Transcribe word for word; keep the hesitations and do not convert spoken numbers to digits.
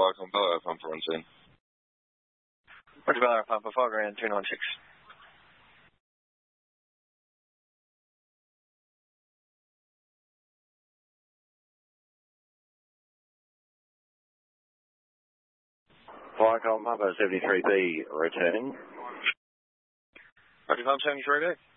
Viacom Bell Pumper on scene. Roger, Bell Pumper, five grand, two nine six. Viacom Pumper seventy-three B returning. Roger, Pumper seventy-three B.